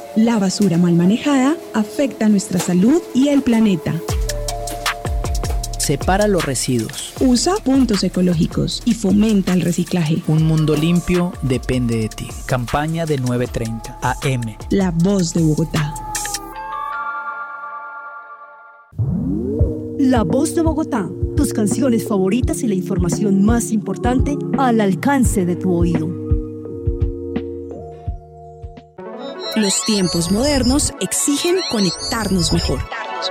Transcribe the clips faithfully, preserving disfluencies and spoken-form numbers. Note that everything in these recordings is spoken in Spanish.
La basura mal manejada afecta nuestra salud y el planeta. Separa los residuos. Usa puntos ecológicos y fomenta el reciclaje. Un mundo limpio depende de ti. Campaña de nueve treinta A M. La voz de Bogotá. La voz de Bogotá. Tus canciones favoritas y la información más importante al alcance de tu oído. Los tiempos modernos exigen conectarnos mejor.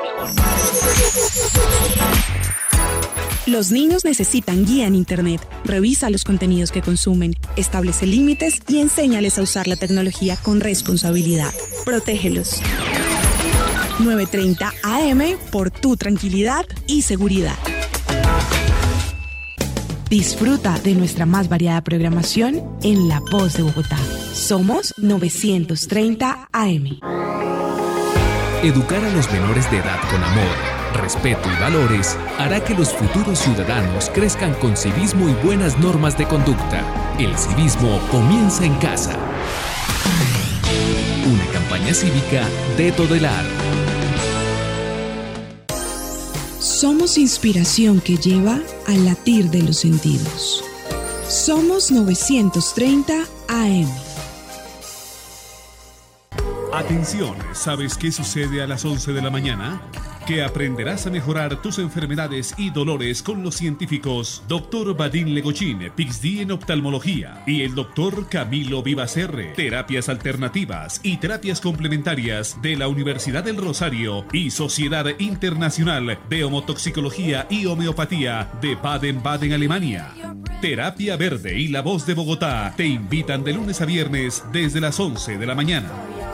Los niños necesitan guía en Internet. Revisa los contenidos que consumen, establece límites y enséñales a usar la tecnología con responsabilidad. Protégelos. nueve treinta A M por tu tranquilidad y seguridad. Disfruta de nuestra más variada programación en La Voz de Bogotá. Somos novecientos treinta A M. Educar a los menores de edad con amor, respeto y valores hará que los futuros ciudadanos crezcan con civismo y buenas normas de conducta. El civismo comienza en casa. Una campaña cívica de Todelar. Somos inspiración que lleva al latir de los sentidos. Somos novecientos treinta A M. Atención, ¿sabes qué sucede a las once de la mañana? Que aprenderás a mejorar tus enfermedades y dolores con los científicos doctor Vadim Legochín, P H D en oftalmología, y el doctor Camilo Vivacerre, terapias alternativas y terapias complementarias de la Universidad del Rosario y Sociedad Internacional de Homotoxicología y Homeopatía de Baden-Baden, Alemania. Terapia Verde y La Voz de Bogotá te invitan de lunes a viernes desde las once de la mañana.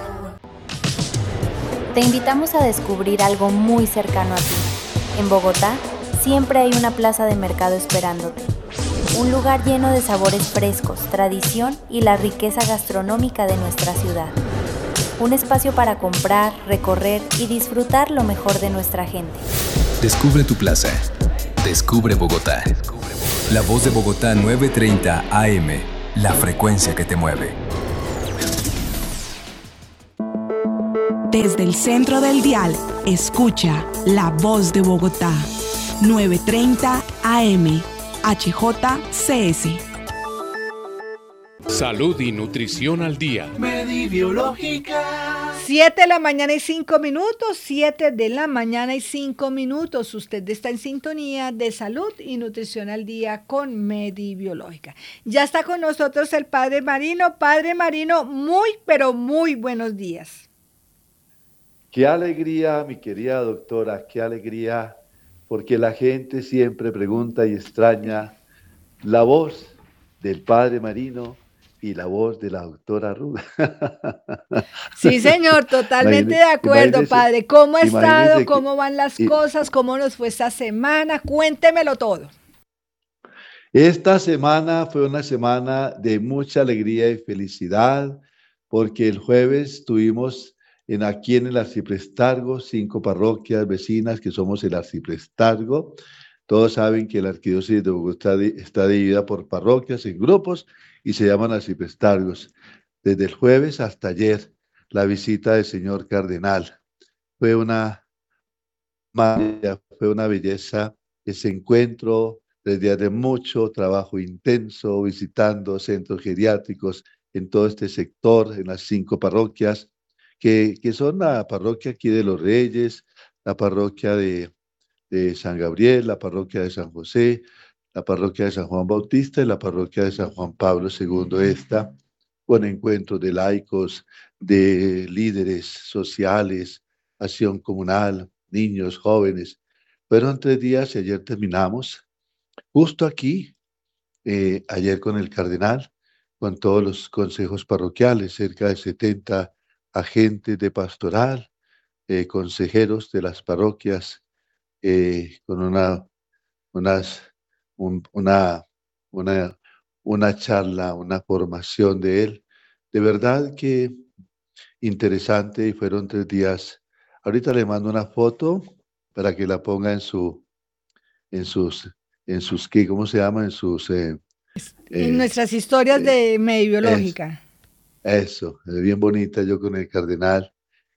Te invitamos a descubrir algo muy cercano a ti. En Bogotá, siempre hay una plaza de mercado esperándote. Un lugar lleno de sabores frescos, tradición y la riqueza gastronómica de nuestra ciudad. Un espacio para comprar, recorrer y disfrutar lo mejor de nuestra gente. Descubre tu plaza. Descubre Bogotá. La Voz de Bogotá nueve treinta A M. La frecuencia que te mueve. Desde el centro del dial, escucha La Voz de Bogotá, nueve treinta A M, H J C S. Salud y nutrición al día. Medibiológica. siete de la mañana y cinco minutos, siete de la mañana y cinco minutos. Usted está en sintonía de Salud y Nutrición al Día con Medibiológica. Ya está con nosotros el Padre Marino. Padre Marino, muy, pero muy buenos días. Qué alegría, mi querida doctora, qué alegría, porque la gente siempre pregunta y extraña la voz del Padre Marino y la voz de la doctora Ruda. Sí, señor, totalmente de acuerdo, padre. ¿Cómo ha estado? ¿Cómo van las y, cosas? ¿Cómo nos fue esta semana? Cuéntemelo todo. Esta semana fue una semana de mucha alegría y felicidad, porque el jueves tuvimos en aquí en el Arciprestargo cinco parroquias vecinas que somos el Arciprestargo. Todos saben que la Arquidiócesis de Bogotá está dividida por parroquias en grupos y se llaman arciprestargos. Desde el jueves hasta ayer, la visita del señor cardenal. Fue una maravilla, fue una belleza ese encuentro, desde de mucho trabajo intenso, visitando centros geriátricos en todo este sector, en las cinco parroquias, que, que son la parroquia aquí de Los Reyes, la parroquia de, de San Gabriel, la parroquia de San José, la parroquia de San Juan Bautista y la parroquia de San Juan Pablo segundo. Esta, con encuentros de laicos, de líderes sociales, acción comunal, niños, jóvenes. Fueron tres días y ayer terminamos, justo aquí, eh, ayer con el cardenal, con todos los consejos parroquiales, cerca de setenta agentes de pastoral, eh, consejeros de las parroquias, eh, con una, unas, un, una, una, una charla, una formación de él. De verdad que interesante, y fueron tres días. Ahorita le mando una foto para que la ponga en su, en sus, en sus, ¿qué? ¿Cómo se llama? En sus... Eh, en eh, nuestras historias eh, de Medibiológica. Eso, eh, bien bonita, yo con el cardenal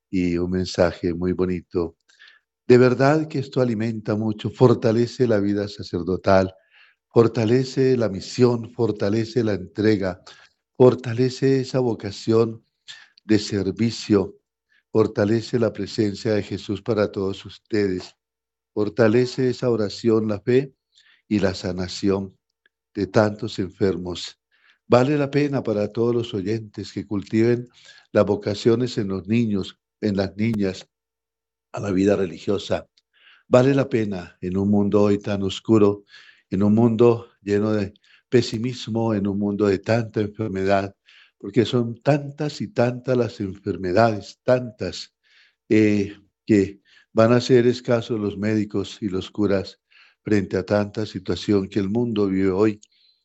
y un mensaje muy bonito. De verdad que esto alimenta mucho, fortalece la vida sacerdotal, fortalece la misión, fortalece la entrega, fortalece esa vocación de servicio, fortalece la presencia de Jesús para todos ustedes, fortalece esa oración, la fe y la sanación de tantos enfermos. Vale la pena para todos los oyentes que cultiven las vocaciones en los niños, en las niñas, a la vida religiosa. Vale la pena en un mundo hoy tan oscuro, en un mundo lleno de pesimismo, en un mundo de tanta enfermedad, porque son tantas y tantas las enfermedades, tantas, eh, que van a ser escasos los médicos y los curas frente a tanta situación que el mundo vive hoy.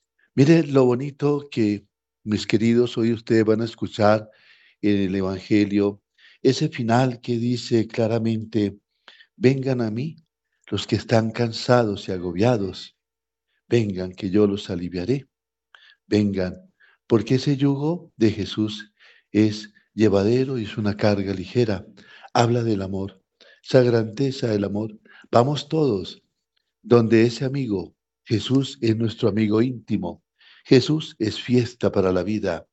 Miren lo bonito que, mis queridos, hoy ustedes van a escuchar en el Evangelio, ese final que dice claramente: vengan a mí los que están cansados y agobiados, vengan que yo los aliviaré, vengan, porque ese yugo de Jesús es llevadero y es una carga ligera, habla del amor, esa grandeza del amor. Vamos todos donde ese amigo, Jesús es nuestro amigo íntimo, Jesús es fiesta para la vida,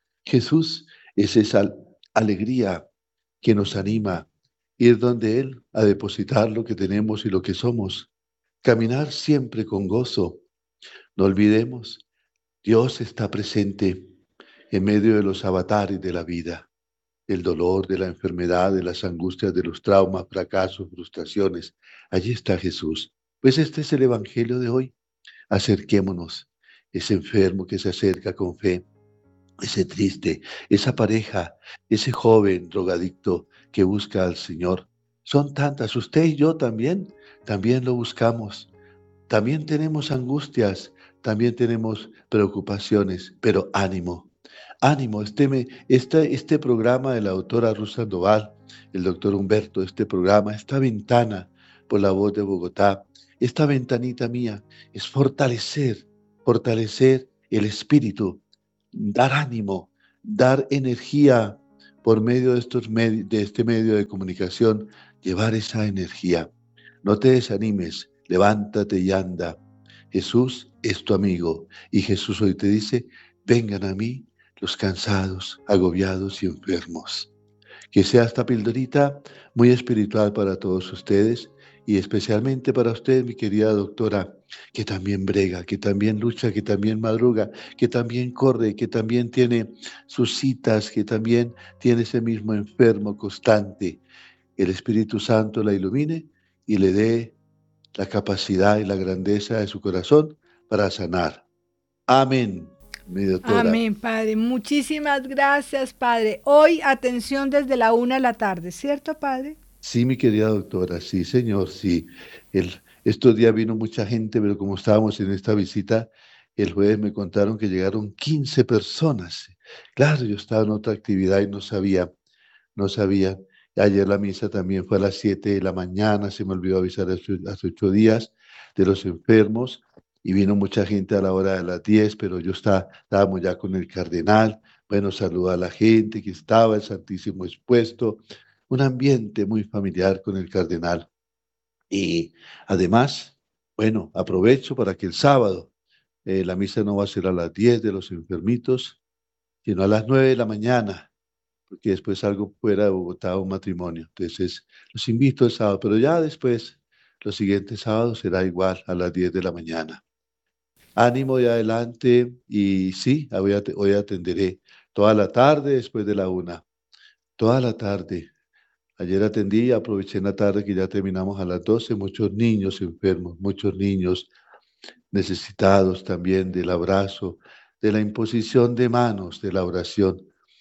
Jesús es esa alegría que nos anima, ir donde Él a depositar lo que tenemos y lo que somos, caminar siempre con gozo. No olvidemos, Dios está presente en medio de los avatares de la vida, del dolor, de la enfermedad, de las angustias, de los traumas, fracasos, frustraciones. Allí está Jesús. Pues este es el Evangelio de hoy. Acerquémonos, ese enfermo que se acerca con fe, ese triste, esa pareja, ese joven drogadicto que busca al Señor. Son tantas, usted y yo también, también lo buscamos. También tenemos angustias, también tenemos preocupaciones, pero ánimo, ánimo. Este, me, este, este programa de la doctora Ruth Sandoval, el doctor Humberto, este programa, esta ventana por la voz de Bogotá, esta ventanita mía es fortalecer, fortalecer el espíritu, dar ánimo, dar energía por medio de, estos med- de este medio de comunicación, llevar esa energía. No te desanimes, levántate y anda. Jesús es tu amigo y Jesús hoy te dice: vengan a mí los cansados, agobiados y enfermos. Que sea esta pildorita muy espiritual para todos ustedes y especialmente para usted, mi querida doctora, que también brega, que también lucha, que también madruga, que también corre, que también tiene sus citas, que también tiene ese mismo enfermo constante. El Espíritu Santo la ilumine y le dé la capacidad y la grandeza de su corazón para sanar. Amén, mi doctora. Amén, Padre. Muchísimas gracias, Padre. Hoy, atención desde la una de la tarde, ¿cierto, Padre? Sí, mi querida doctora, sí, señor, sí. El, estos días vino mucha gente, pero como estábamos en esta visita, el jueves me contaron que llegaron quince personas. Claro, yo estaba en otra actividad y no sabía, no sabía. Ayer la misa también fue a las siete de la mañana, se me olvidó avisar hace, hace ocho días de los enfermos y vino mucha gente a la hora de las diez, pero yo estaba, estábamos ya con el cardenal. Bueno, saludar a la gente que estaba, el Santísimo expuesto, un ambiente muy familiar con el cardenal. Y además, bueno, aprovecho para que el sábado eh, la misa no va a ser a las diez de los enfermitos, sino a las nueve de la mañana, porque después salgo fuera de Bogotá a un matrimonio. Entonces, los invito el sábado, pero ya después, los siguientes sábados será igual a las diez de la mañana. Ánimo de adelante y sí, hoy, at- hoy atenderé toda la tarde después de la una, toda la tarde. Ayer atendí, aproveché en la tarde que ya terminamos a las doce, muchos niños enfermos, muchos niños necesitados también del abrazo, de la imposición de manos, de la oración.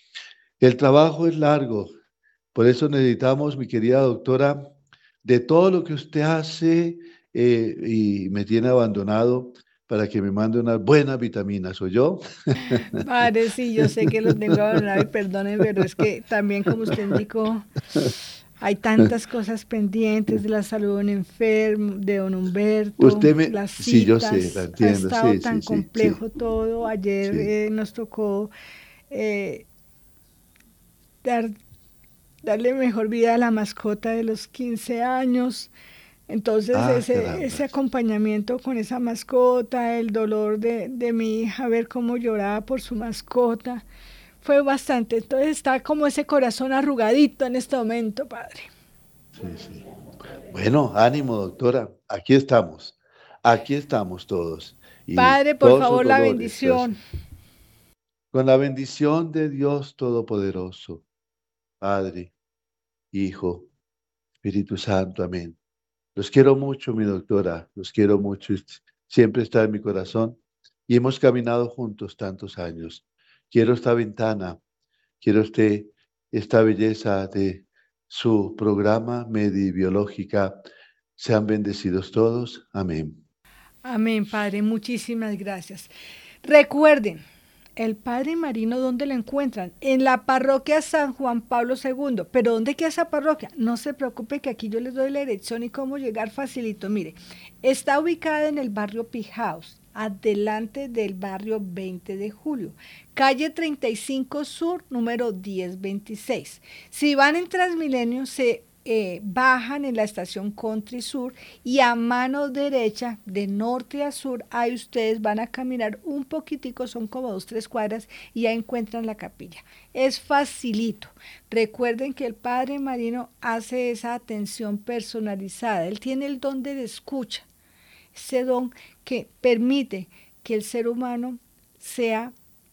El trabajo es largo, por eso necesitamos, mi querida doctora, de todo lo que usted hace eh, y me tiene abandonado para que me mande unas buenas vitaminas, ¿o yo? Padre, sí, yo sé que lo tengo abandonado y perdone, pero es que también, como usted indicó, hay tantas cosas pendientes de la salud de un enfermo, de don Humberto, Usted me... las Sí, yo citas, sé, la ha entiendo, estado sí, tan sí, sí, complejo sí, todo. Ayer sí. eh, nos tocó eh, dar, darle mejor vida a la mascota de los quince años. Entonces Ah, ese, caramba. ese acompañamiento con esa mascota, el dolor de, de mi hija, ver cómo lloraba por su mascota, fue bastante. Entonces está como ese corazón arrugadito en este momento, padre. Sí, sí. Bueno, ánimo, doctora. Aquí estamos. Aquí estamos todos. Y Padre, por todos sus favor, la dolores, bendición. con la bendición de Dios Todopoderoso, Padre, Hijo, Espíritu Santo. Amén. Los quiero mucho, mi doctora. Los quiero mucho. Siempre está en mi corazón. Y hemos caminado juntos tantos años. Quiero esta ventana. Quiero este, esta belleza de su programa Medibiológica. Sean bendecidos todos. Amén. Amén, Padre. Muchísimas gracias. Recuerden, el Padre Marino, ¿dónde lo encuentran? En la parroquia San Juan Pablo segundo. ¿Pero dónde queda esa parroquia? No se preocupe que aquí yo les doy la dirección y cómo llegar facilito. Mire, está ubicada en el barrio Pijaos, adelante del barrio veinte de julio, calle treinta y cinco Sur, número diez veintiséis. Si van en Transmilenio, se eh, bajan en la estación Country Sur y a mano derecha, de norte a sur, ahí ustedes van a caminar un poquitico, son como dos, tres cuadras, y ya encuentran la capilla. Es facilito. Recuerden que el Padre Marino hace esa atención personalizada. Él tiene el don de escucha, ese don que permite que el ser humano sea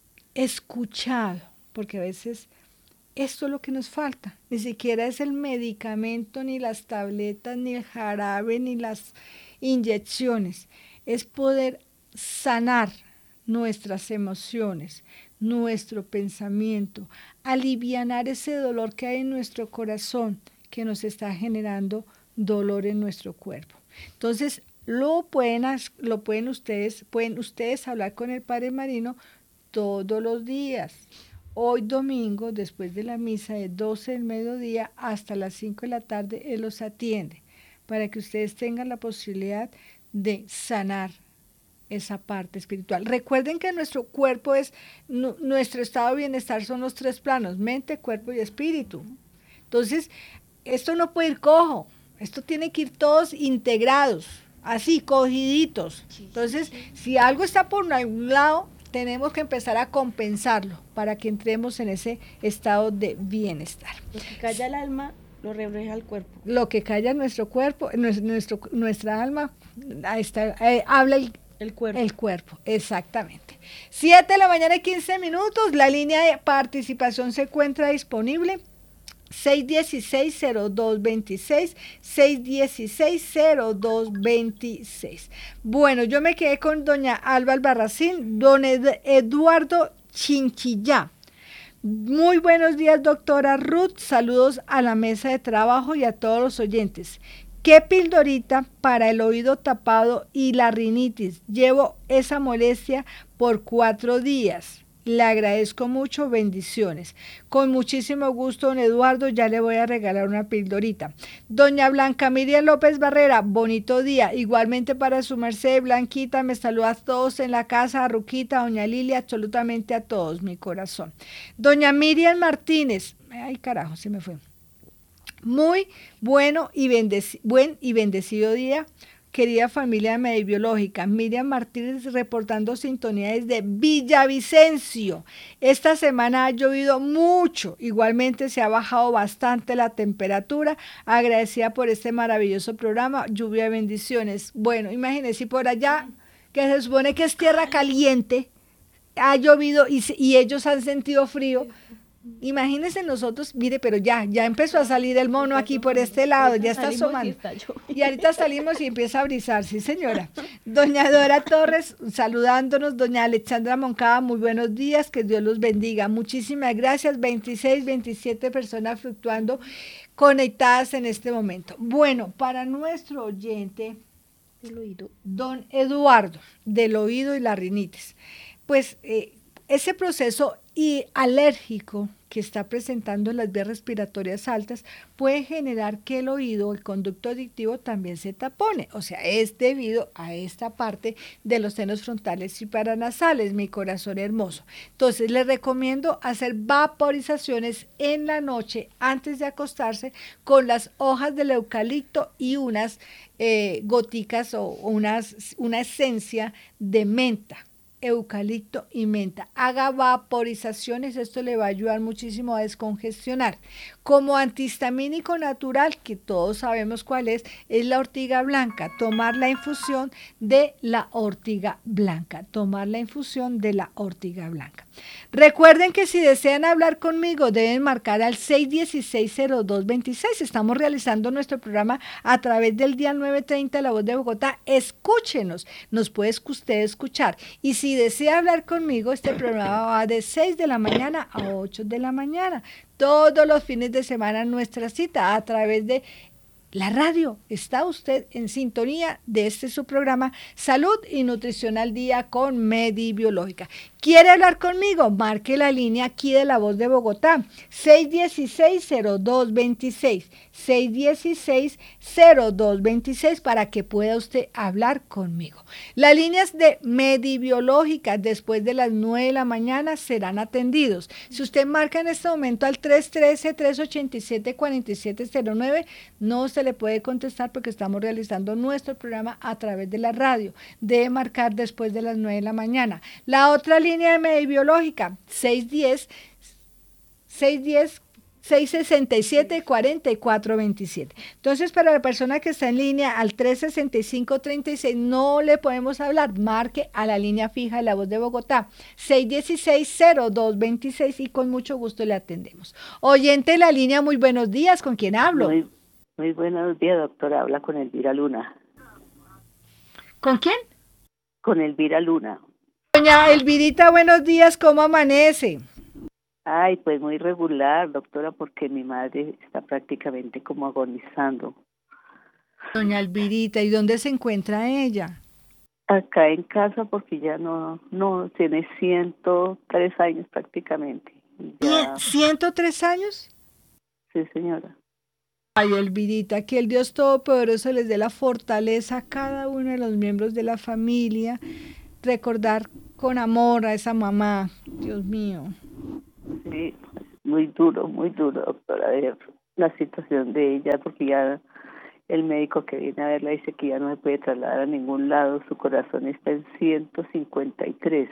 escuchado, porque a veces esto es lo que nos falta, ni siquiera es el medicamento, ni las tabletas, ni el jarabe, ni las inyecciones, es poder sanar nuestras emociones, nuestro pensamiento, alivianar ese dolor que hay en nuestro corazón, que nos está generando dolor en nuestro cuerpo. Entonces, lo pueden, lo pueden ustedes, pueden ustedes hablar con el Padre Marino todos los días. Hoy domingo, después de la misa de doce del mediodía hasta las cinco de la tarde, Él los atiende para que ustedes tengan la posibilidad de sanar esa parte espiritual. Recuerden que nuestro cuerpo es, nu, nuestro estado de bienestar son los tres planos, mente, cuerpo y espíritu. Entonces, esto no puede ir cojo, esto tiene que ir todos integrados, así, cogiditos. Entonces, si algo está por algún lado, tenemos que empezar a compensarlo para que entremos en ese estado de bienestar. Lo que calla el alma lo refleja el cuerpo. Lo que calla nuestro cuerpo, nuestro, nuestro, nuestra alma, ahí está, eh, habla el, el cuerpo. El cuerpo, exactamente. siete de la mañana y quince minutos, la línea de participación se encuentra disponible. seis uno seis, cero dos dos seis, seis uno seis, cero dos dos seis. Bueno, yo me quedé con doña Alba Albarracín, don Ed Eduardo Chinchillá. Muy buenos días, doctora Ruth. Saludos a la mesa de trabajo y a todos los oyentes. ¿Qué pildorita para el oído tapado y la rinitis? Llevo esa molestia por cuatro días. Le agradezco mucho, bendiciones. Con muchísimo gusto, don Eduardo, ya le voy a regalar una pildorita. Doña Blanca Miriam López Barrera, bonito día. Igualmente para su merced, Blanquita, me saluda a todos en la casa, a Ruquita, a doña Lilia, absolutamente a todos, mi corazón. Doña Miriam Martínez, ay carajo, se me fue. Muy bueno y bendeci- buen y bendecido día. Querida familia Medibiológica, Miriam Martínez reportando sintonía desde Villavicencio. Esta semana ha llovido mucho, igualmente se ha bajado bastante la temperatura. Agradecida por este maravilloso programa, lluvia de bendiciones. Bueno, imagínense por allá, que se supone que es tierra caliente, ha llovido y, y ellos han sentido frío. Imagínense nosotros, mire, pero ya, ya empezó a salir el mono aquí por este lado, ya está asomando. Y ahorita salimos y empieza a brisar, sí señora. Doña Dora Torres saludándonos, doña Alexandra Moncada, muy buenos días, que Dios los bendiga. Muchísimas gracias, veintiséis, veintisiete personas fluctuando, conectadas en este momento. Bueno, para nuestro oyente, El oído. don Eduardo, del oído y la rinitis, pues eh, ese proceso y alérgico que está presentando las vías respiratorias altas puede generar que el oído, el conducto auditivo también se tapone. O sea, es debido a esta parte de los senos frontales y paranasales, mi corazón hermoso. Entonces, les recomiendo hacer vaporizaciones en la noche antes de acostarse con las hojas del eucalipto y unas eh, goticas o unas, una esencia de menta. Eucalipto y menta. Haga vaporizaciones, esto le va a ayudar muchísimo a descongestionar. Como antihistamínico natural, que todos sabemos cuál es, es la ortiga blanca. Tomar la infusión de la ortiga blanca. Tomar la infusión de la ortiga blanca. Recuerden que si desean hablar conmigo deben marcar al seis uno seis, cero dos dos seis. Estamos realizando nuestro programa a través del día nueve treinta La Voz de Bogotá. Escúchenos, nos puede usted escuchar. Y si desea hablar conmigo, este programa va de seis de la mañana a ocho de la mañana. Todos los fines de semana nuestra cita a través de la radio. Está usted en sintonía de este su programa Salud y Nutrición al Día con Medibiológica. ¿Quiere hablar conmigo? Marque la línea aquí de La Voz de Bogotá, seis uno seis, cero dos dos seis, seis uno seis, cero dos dos seis, para que pueda usted hablar conmigo. Las líneas de Medibiológica después de las nueve de la mañana serán atendidos. Si usted marca en este momento al tres uno tres, tres ocho siete, cuatro siete cero nueve, no se le puede contestar porque estamos realizando nuestro programa a través de la radio. Debe marcar después de las nueve de la mañana. La otra línea de Medibiológica, seis uno cero, seis uno cero, seis seis siete, cuatro cuatro dos siete. Entonces, para la persona que está en línea al tres seis cinco, tres seis no le podemos hablar. Marque a la línea fija de La Voz de Bogotá, seis uno seis, cero dos dos seis, y con mucho gusto le atendemos. Oyente de la línea, muy buenos días. ¿Con quién hablo? Muy, muy buenos días, doctora. Habla con Elvira Luna. ¿Con quién? Con Elvira Luna. Doña Elvirita, buenos días. ¿Cómo amanece? Ay, pues muy regular, doctora, porque mi madre está prácticamente como agonizando. Doña Elvirita, ¿y dónde se encuentra ella? Acá en casa, porque ya no, no, tiene ciento tres años prácticamente. Ya... ¿ciento tres años? Sí, señora. Ay, Elvirita, que el Dios Todopoderoso les dé la fortaleza a cada uno de los miembros de la familia, recordar con amor a esa mamá, Dios mío. Sí, muy duro, muy duro, doctora, la situación de ella, porque ya el médico que viene a verla dice que ya no se puede trasladar a ningún lado, su corazón está en ciento cincuenta y tres.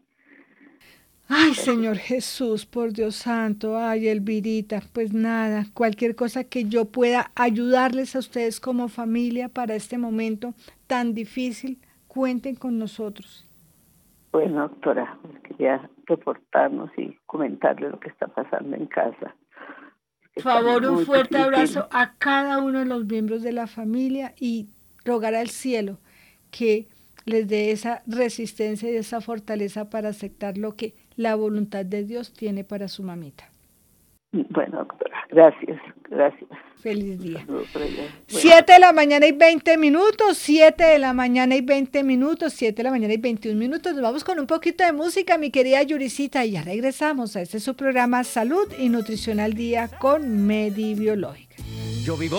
Ay, Señor Jesús, por Dios santo, ay, Elvirita, pues nada, cualquier cosa que yo pueda ayudarles a ustedes como familia para este momento tan difícil, cuenten con nosotros. Bueno, doctora, quería reportarnos y comentarle lo que está pasando en casa. Por favor, un fuerte abrazo a cada uno de los miembros de la familia y rogar al cielo que les dé esa resistencia y esa fortaleza para aceptar lo que la voluntad de Dios tiene para su mamita. Bueno, doctora, gracias, gracias. Feliz día. siete de la mañana y veinte minutos, siete de la mañana y veinte minutos, siete de la mañana y veintiún minutos. Nos vamos con un poquito de música, mi querida Yuricita, y ya regresamos a este su programa Salud y Nutrición al Día con Medibiológica. Yo vivo